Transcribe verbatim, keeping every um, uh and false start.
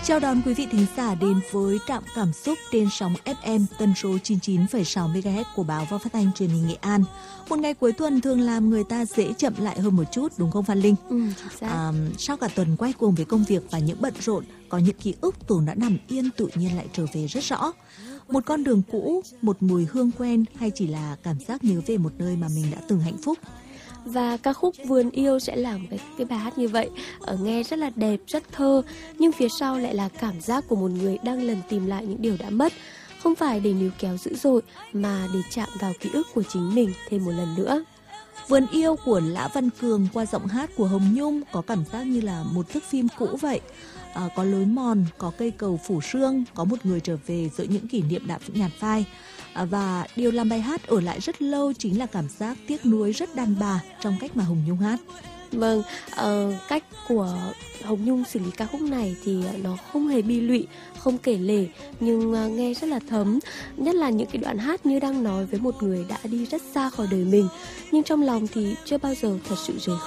Chào đón quý vị thính giả đến với Trạm Cảm Xúc trên sóng ép em tần số chín mươi chín phẩy sáu mê ga héc của Báo và Phát thanh Truyền hình Nghệ An. Một ngày cuối tuần thường làm người ta dễ chậm lại hơn một chút, đúng không Phan Linh? Ừ, à, sau cả tuần quay cuồng với công việc và những bận rộn, có những ký ức tưởng đã nằm yên tự nhiên lại trở về rất rõ. Một con đường cũ, một mùi hương quen, hay chỉ là cảm giác nhớ về một nơi mà mình đã từng hạnh phúc. Và ca khúc Vườn Yêu sẽ là một cái, cái bài hát như vậy, ở nghe rất là đẹp, rất thơ, nhưng phía sau lại là cảm giác của một người đang lần tìm lại những điều đã mất, không phải để níu kéo dữ dội mà để chạm vào ký ức của chính mình thêm một lần nữa. Vườn Yêu của Lã Văn Cường qua giọng hát của Hồng Nhung có cảm giác như là một thước phim cũ vậy. À, có lối mòn, có cây cầu phủ sương, có một người trở về giữa những kỷ niệm đã nhạt phai. À, và điều làm bài hát ở lại rất lâu chính là cảm giác tiếc nuối rất đàn bà trong cách mà Hồng Nhung hát. Vâng, uh, cách của Hồng Nhung xử lý ca khúc này thì nó không hề bi lụy, không kể lể, nhưng uh, nghe rất là thấm. Nhất là những cái đoạn hát như đang nói với một người đã đi rất xa khỏi đời mình, nhưng trong lòng thì chưa bao giờ thật sự rời